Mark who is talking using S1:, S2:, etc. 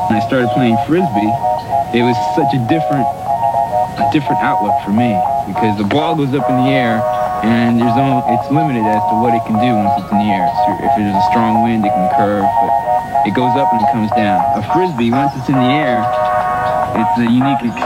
S1: When I started playing Frisbee, it was such a different outlook for me because the ball goes up in the air and it's limited as to what it can do once it's in the air. So if there's a strong wind, it can curve, but it goes up and it comes down. A Frisbee, once it's in the air, it's a unique